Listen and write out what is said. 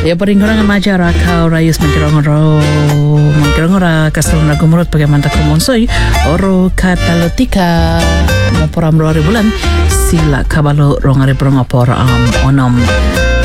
Ya paring orang majar kau rayus mangkirong kasal na gumurot bagaimana kumonsoy oro katalotika mo poram bulan sila kabalo rongare prongapor onom